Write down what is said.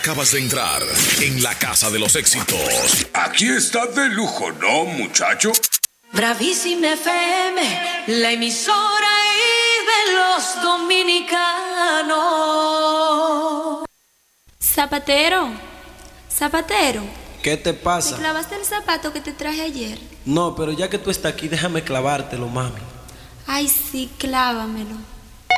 acabas de entrar en la casa de los éxitos. Aquí está de lujo, ¿no, muchacho? Bravísima FM, la emisora de los dominicanos. Zapatero, zapatero. ¿Qué te pasa? ¿Me clavaste el zapato que te traje ayer? No, pero ya que tú estás aquí, déjame clavártelo, mami. Ay, sí, clávamelo.